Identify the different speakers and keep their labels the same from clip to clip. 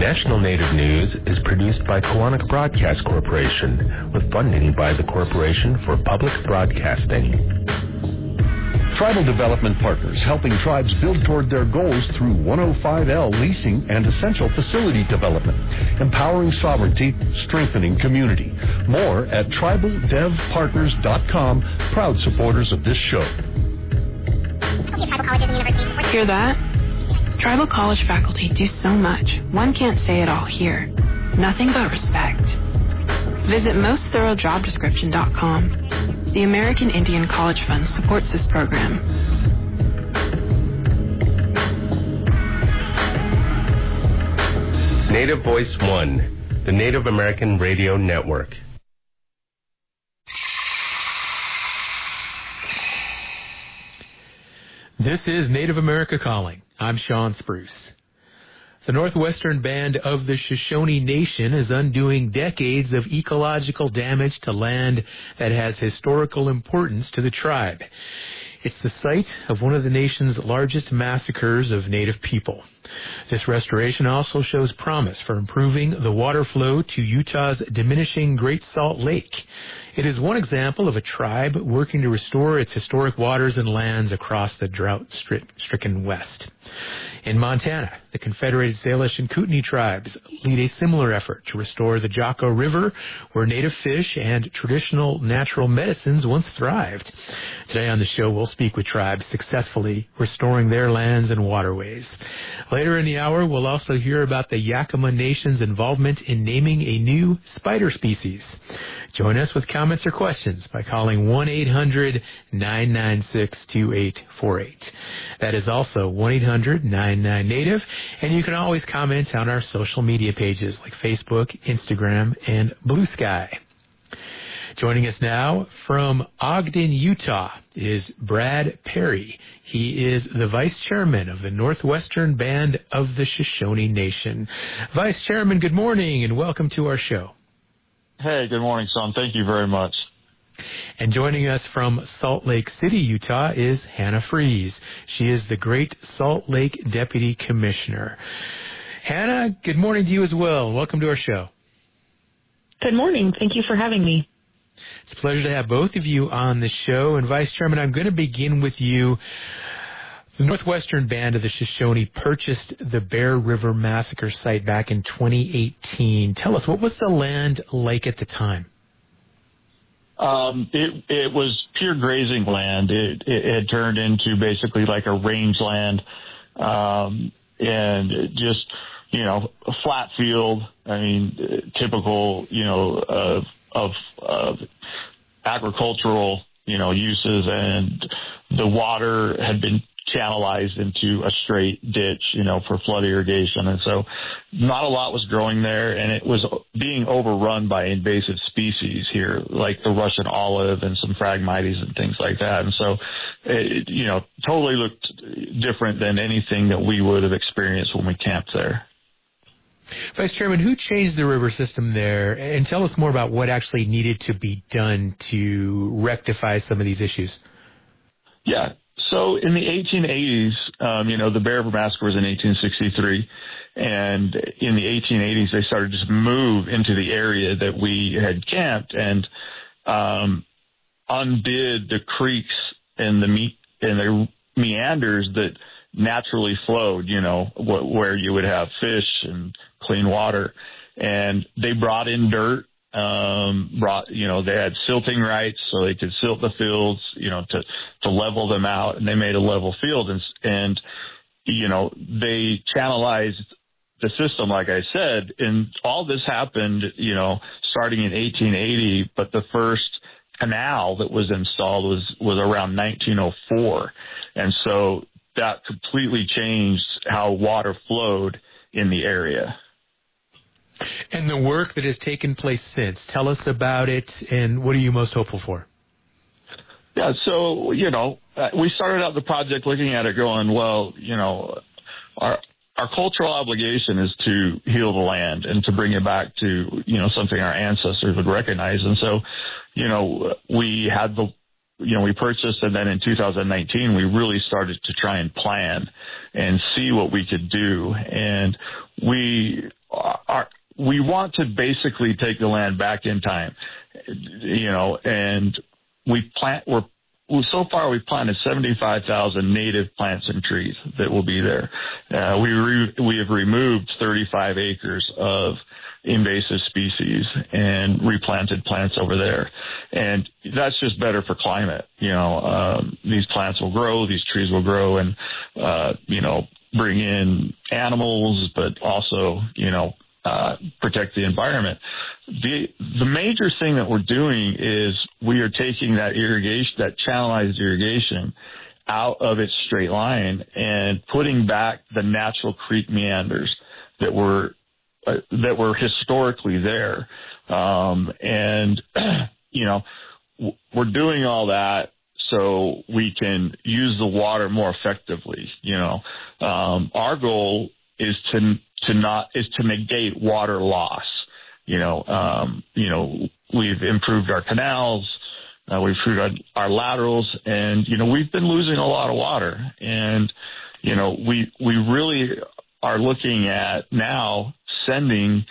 Speaker 1: National Native News is produced by Koahnic Broadcast Corporation with funding by the Corporation for Public Broadcasting.
Speaker 2: Tribal Development Partners, helping tribes build toward their goals through 105L leasing and essential facility development, empowering sovereignty, strengthening community. More at tribaldevpartners.com, proud supporters of this show.
Speaker 3: Hear that? Tribal college faculty do so much, one can't say it all here. Nothing but respect. Visit mostthoroughdescription.com. The American Indian College Fund supports this program.
Speaker 1: Native Voice One, the Native American Radio Network.
Speaker 4: This is Native America Calling. I'm Sean Spruce. The Northwestern Band of the Shoshone Nation is undoing decades of ecological damage to land that has historical importance to the tribe. It's the site of one of the nation's largest massacres of Native people. This restoration also shows promise for improving the water flow to Utah's diminishing Great Salt Lake. It is one example of a tribe working to restore its historic waters and lands across the drought-stricken West. In Montana, the Confederated Salish and Kootenai tribes lead a similar effort to restore the Jocko River, where native fish and traditional natural medicines once thrived. Today on the show, we'll speak with tribes successfully restoring their lands and waterways. Later in the hour, we'll also hear about the Yakama Nation's involvement in naming a new spider species. Join us with comments or questions by calling 1-800-996-2848. That is also 1-800-99-NATIVE, and you can always comment on our social media pages like Facebook, Instagram, and Blue Sky. Joining us now from Ogden, Utah, is Brad Perry. He is the Vice Chairman of the Northwestern Band of the Shoshone Nation. Vice Chairman, good morning and welcome to our show.
Speaker 5: Hey, good morning, son. Thank you very much.
Speaker 4: And joining us from Salt Lake City, Utah, is Hannah Fries. She is the Great Salt Lake Deputy Commissioner. Hannah, good morning to you as well. Welcome to our show.
Speaker 6: Good morning. Thank you for having me.
Speaker 4: It's a pleasure to have both of you on the show. And Vice Chairman, I'm going to begin with you. The Northwestern Band of the Shoshone purchased the Bear River Massacre site back in 2018. Tell us, what was the land like at the time?
Speaker 5: It was pure grazing land. It had turned into basically like a rangeland, and just, a flat field. I mean, typical, of agricultural, uses, and the water had been channelized into a straight ditch, for flood irrigation. And so not a lot was growing there, and it was being overrun by invasive species here, like the Russian olive and some Phragmites and things like that. And so it, totally looked different than anything that we would have experienced when we camped there.
Speaker 4: Vice Chairman, who changed the river system there? And tell us more about what actually needed to be done to rectify some of these issues.
Speaker 5: Yeah. So in the 1880s, the Bear River Massacre was in 1863. And in the 1880s, they started to move into the area that we had camped and undid the creeks and the meanders that naturally flowed, where you would have fish and clean water. And they brought in dirt. They had silting rights so they could silt the fields, to level them out, and they made a level field, and they channelized the system, like I said, and all this happened, starting in 1880, but the first canal that was installed was around 1904. And so that completely changed how water flowed in the area.
Speaker 4: And the work that has taken place since, tell us about it, and what are you most hopeful for?
Speaker 5: Yeah, so, we started out the project looking at it going, well, our cultural obligation is to heal the land and to bring it back to, something our ancestors would recognize. And so, we had we purchased, and then in 2019, we really started to try and plan and see what we could do. And we want to basically take the land back in time, and so far we've planted 75,000 native plants and trees that will be there. We have removed 35 acres of invasive species and replanted plants over there. And that's just better for climate. These plants will grow, these trees will grow and, bring in animals, but also, protect the environment. The major thing that we're doing is we are taking that irrigation, that channelized irrigation, out of its straight line and putting back the natural creek meanders that were historically there. We're doing all that so we can use the water more effectively. Our goal is to negate water loss. We've improved our canals, we've improved our laterals, and, we've been losing a lot of water. And, we really are looking at now sending,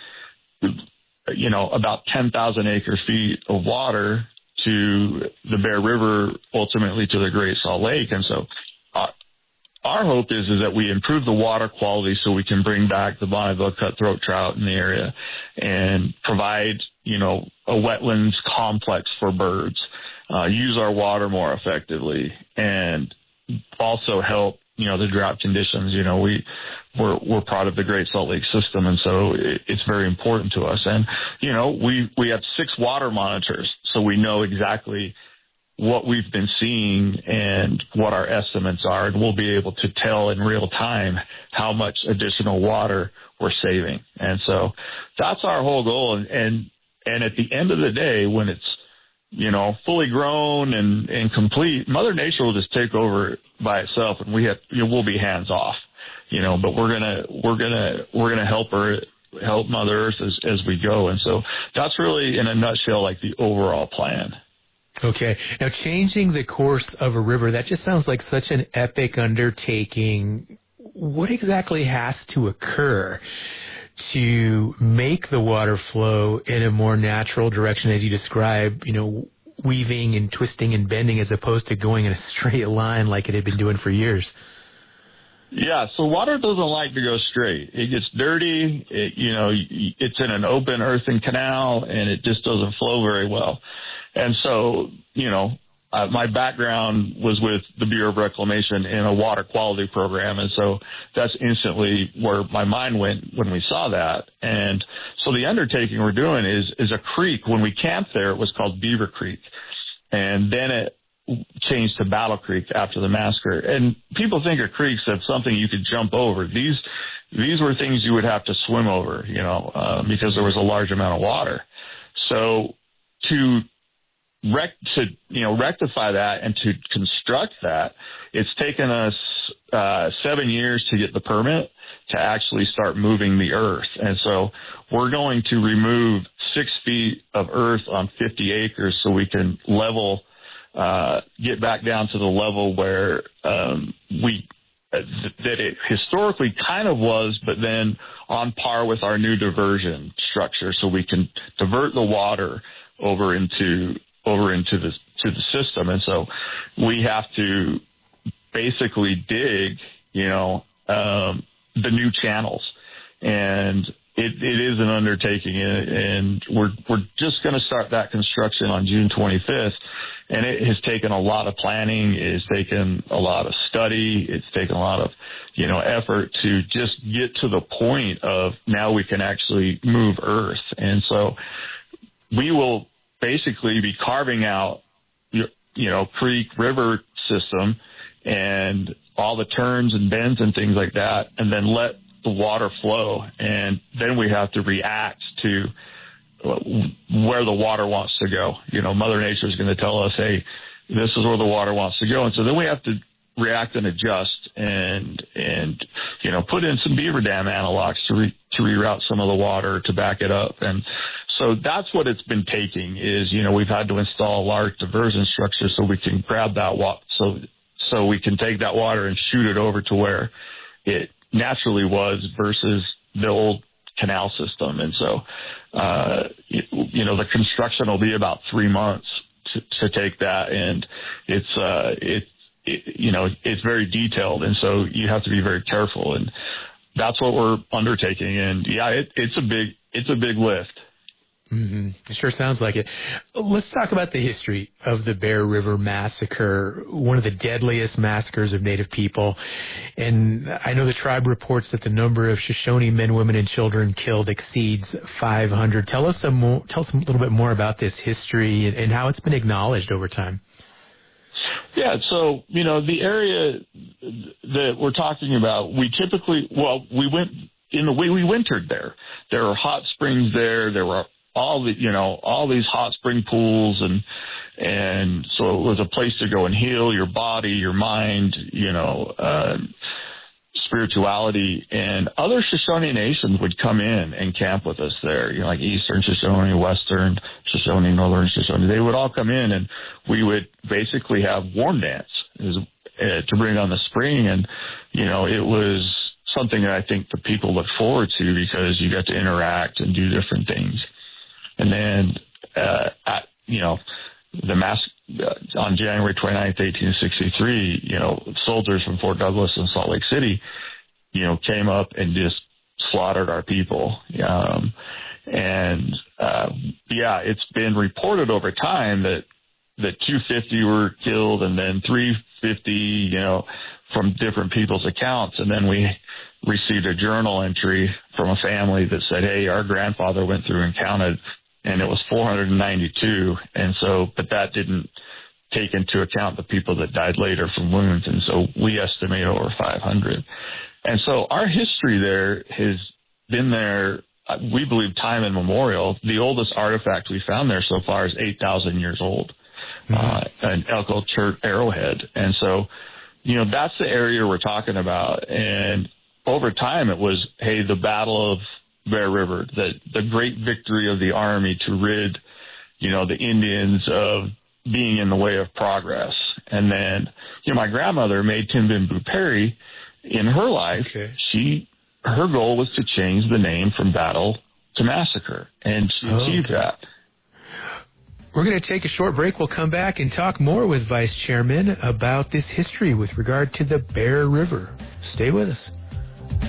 Speaker 5: about 10,000 acre feet of water to the Bear River, ultimately to the Great Salt Lake. And so our hope is that we improve the water quality so we can bring back the Bonneville cutthroat trout in the area and provide, a wetlands complex for birds, use our water more effectively, and also help, the drought conditions. We're part of the Great Salt Lake system, and so it's very important to us. And, we have 6 water monitors, so we know exactly what we've been seeing and what our estimates are, and we'll be able to tell in real time how much additional water we're saving. And so that's our whole goal. And at the end of the day, when it's, fully grown and complete, Mother Nature will just take over by itself, and we'll be hands off, but we're gonna help Mother Earth as we go. And so that's really, in a nutshell, like the overall plan.
Speaker 4: Okay. Now, changing the course of a river, that just sounds like such an epic undertaking. What exactly has to occur to make the water flow in a more natural direction, as you describe, weaving and twisting and bending as opposed to going in a straight line like it had been doing for years?
Speaker 5: Yeah, so water doesn't like to go straight. It gets dirty, it's in an open earthen canal, and it just doesn't flow very well. And so, my background was with the Bureau of Reclamation in a water quality program. And so that's instantly where my mind went when we saw that. And so the undertaking we're doing is a creek. When we camped there, it was called Beaver Creek. And then it changed to Battle Creek after the massacre. And people think of creeks as something you could jump over. These were things you would have to swim over, because there was a large amount of water. So to rectify that and to construct that, it's taken us 7 years to get the permit to actually start moving the earth. And so we're going to remove 6 feet of earth on 50 acres so we can level, get back down to the level where that it historically kind of was, but then on par with our new diversion structure, so we can divert the water over into the system. And so we have to basically dig, the new channels, and it is an undertaking, and we're just going to start that construction on June 25th. And it has taken a lot of planning. It's taken a lot of study. It's taken a lot of, effort to just get to the point of now we can actually move earth. And so we will basically be carving out, creek, river system and all the turns and bends and things like that, and then let the water flow. And then we have to react to where the water wants to go. Mother Nature is going to tell us, hey, this is where the water wants to go. And so then we have to react and adjust and put in some beaver dam analogs to reroute some of the water to back it up. And so that's what it's been taking is, we've had to install a large diversion structure so we can grab that water, so we can take that water and shoot it over to where it naturally was versus the old canal system. And so, the construction will be about 3 months to take that. And it's very detailed. And so you have to be very careful. And that's what we're undertaking. And yeah, it's a big lift.
Speaker 4: Mm-hmm. It sure sounds like it. Let's talk about the history of the Bear River Massacre, one of the deadliest massacres of Native people. And I know the tribe reports that the number of Shoshone men, women, and children killed exceeds 500. Tell us a little bit more about this history and how it's been acknowledged over time.
Speaker 5: Yeah, so, the area that we're talking about, we wintered there. There were hot springs there. There were all these hot spring pools, and so it was a place to go and heal your body, your mind, spirituality. And other Shoshone nations would come in and camp with us there, like Eastern Shoshone, Western Shoshone, Northern Shoshone. They would all come in, and we would basically have warm dance to bring on the spring. And, it was something that I think the people look forward to because you got to interact and do different things. And then, on January 29th, 1863, soldiers from Fort Douglas and Salt Lake City, came up and just slaughtered our people. It's been reported over time that 250 were killed and then 350, from different people's accounts. And then we received a journal entry from a family that said, hey, our grandfather went through and counted, and it was 492. And so, but that didn't take into account the people that died later from wounds. And so we estimate over 500. And so our history there has been there, we believe, time immemorial. The oldest artifact we found there so far is 8,000 years old, an Elko Church arrowhead. And so, that's the area we're talking about. And over time it was, hey, the Battle of Bear River, the great victory of the Army to rid, the Indians of being in the way of progress. And then, my grandmother, May Timbin Perry, in her life, her goal was to change the name from battle to massacre, and she achieved that.
Speaker 4: We're going to take a short break. We'll come back and talk more with Vice Chairman about this history with regard to the Bear River. Stay with us.